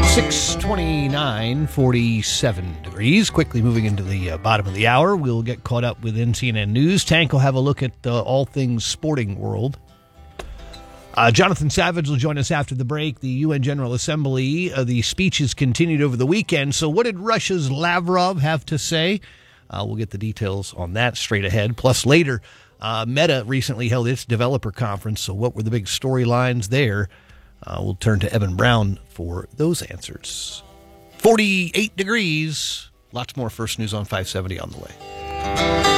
6:29, 47 degrees. Quickly moving into the bottom of the hour. We'll get caught up with NCNN News. Tank will have a look at all things sporting world. Jonathan Savage will join us after the break. The UN General Assembly, the speeches continued over the weekend. So what did Russia's Lavrov have to say? We'll get the details on that straight ahead. Plus later, Meta recently held its developer conference. So what were the big storylines there? We'll turn to Evan Brown for those answers. 48 degrees. Lots more First News on 570 on the way.